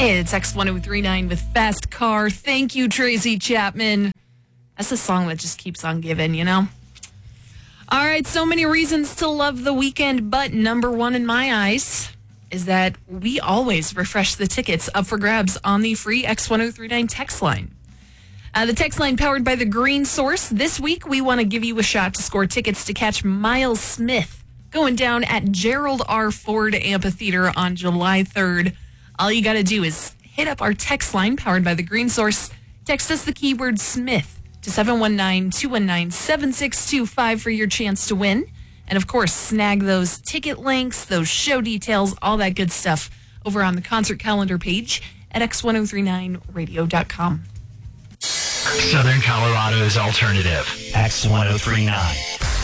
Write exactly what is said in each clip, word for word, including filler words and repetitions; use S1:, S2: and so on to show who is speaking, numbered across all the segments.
S1: It's X one oh three nine with Fast Car. Thank you, Tracy Chapman. That's a song that just keeps on giving, you know? All right, so many reasons to love the weekend, but number one in my eyes is that we always refresh the tickets up for grabs on the free X one oh three nine text line. Uh, the text line powered by the Green Source. This week, we want to give you a shot to score tickets to catch Miles Smith going down at Gerald R. Ford Amphitheater on July third. All you got to do is hit up our text line powered by the Green Source. Text us the keyword Smith to seven one nine, two one nine, seven six two five for your chance to win. And of course, snag those ticket links, those show details, all that good stuff over on the concert calendar page at x ten thirty-nine radio dot com.
S2: Southern Colorado's alternative, X ten thirty-nine.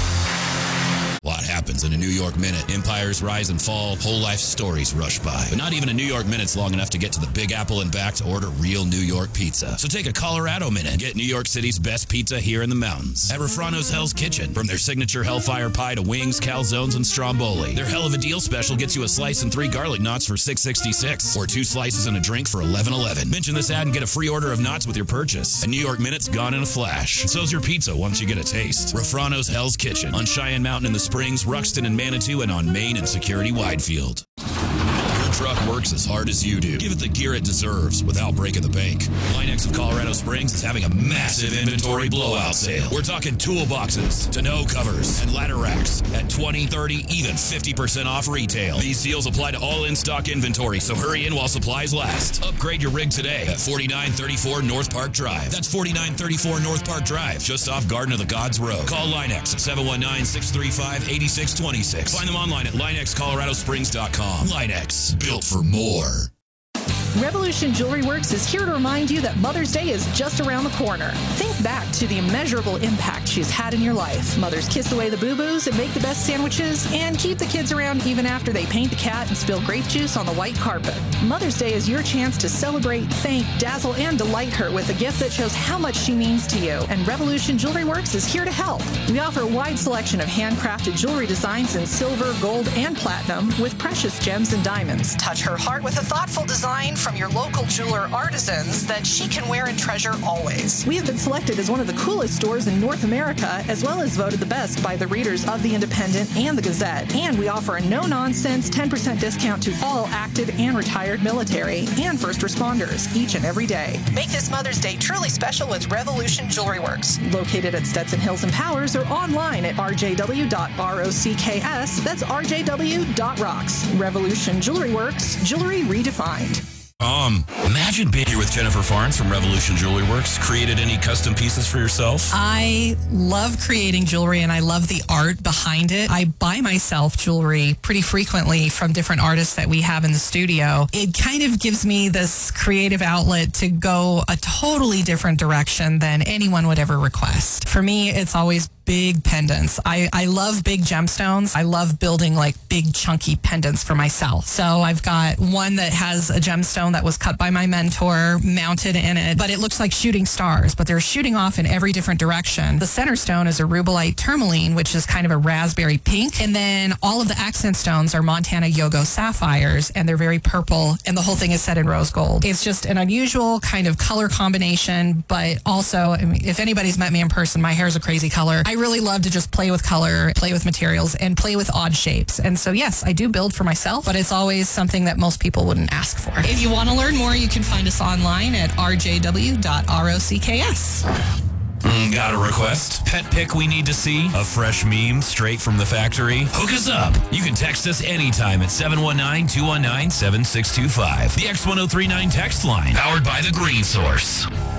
S3: A lot happens in a New York minute. Empires rise and fall. Whole life stories rush by. But not even a New York minute's long enough to get to the Big Apple and back to order real New York pizza. So take a Colorado minute and get New York City's best pizza here in the mountains. At Refrano's Hell's Kitchen. From their signature Hellfire Pie to wings, calzones, and stromboli. Their Hell of a Deal special gets you a slice and three garlic knots for six sixty-six. Or two slices and a drink for eleven eleven. Mention this ad and get a free order of knots with your purchase. A New York minute's gone in a flash. So's your pizza once you get a taste. Refrano's Hell's Kitchen. On Cheyenne Mountain in the Springs, Ruxton and Manitou, and on Main and Security Widefield. Your truck works as hard as you do. Give it the gear it deserves without breaking the bank. Linex of Colorado Springs is having a massive inventory blowout sale. We're talking toolboxes, tonneau covers, and ladder racks at twenty, thirty, even fifty percent off retail. These deals apply to all in-stock inventory, so hurry in while supplies last. Upgrade your rig today at forty-nine thirty-four North Park Drive. That's forty-nine thirty-four North Park Drive, just off Garden of the Gods Road. Call Linex at seven one nine, six three five, eight six two six. Find them online at linex colorado springs dot com. Linex, built for more.
S4: Revolution Jewelry Works is here to remind you that Mother's Day is just around the corner. Think back to the immeasurable impact she's had in your life. Mothers kiss away the boo-boos and make the best sandwiches and keep the kids around even after they paint the cat and spill grape juice on the white carpet. Mother's Day is your chance to celebrate, thank, dazzle, and delight her with a gift that shows how much she means to you. And Revolution Jewelry Works is here to help. We offer a wide selection of handcrafted jewelry designs in silver, gold, and platinum with precious gems and diamonds. Touch her heart with a thoughtful design from your local jeweler artisans that she can wear and treasure always. We have been selected as one of the coolest stores in North America, as well as voted the best by the readers of The Independent and The Gazette. And we offer a no-nonsense ten percent discount to all active and retired military and first responders each and every day. Make this Mother's Day truly special with Revolution Jewelry Works, located at Stetson Hills and Powers, or online at r j w dot rocks. That's r j w dot rocks. Revolution Jewelry Works, jewelry redefined.
S3: Um, imagine being here with Jennifer Farnes from Revolution Jewelry Works. Created any custom pieces for yourself?
S5: I love creating jewelry and I love the art behind it. I buy myself jewelry pretty frequently from different artists that we have in the studio. It kind of gives me this creative outlet to go a totally different direction than anyone would ever request. For me, it's always big pendants. I, I love big gemstones. I love building like big chunky pendants for myself. So I've got one that has a gemstone that was cut by my mentor mounted in it, but it looks like shooting stars, but they're shooting off in every different direction. The center stone is a rubellite tourmaline, which is kind of a raspberry pink. And then all of the accent stones are Montana Yogo sapphires, and they're very purple. And the whole thing is set in rose gold. It's just an unusual kind of color combination, but also, I mean, if anybody's met me in person, my hair is a crazy color. I really love to just play with color, play with materials, and play with odd shapes. And so, yes, I do build for myself, but it's always something that most people wouldn't ask for. If you want to learn more, you can find us online at r j w dot rocks.
S3: Mm, got a request? Pet pic we need to see? A fresh meme straight from the factory? Hook us up. You can text us anytime at seven one nine, two one nine, seven six two five. The X ten thirty-nine text line, powered by the Green Source.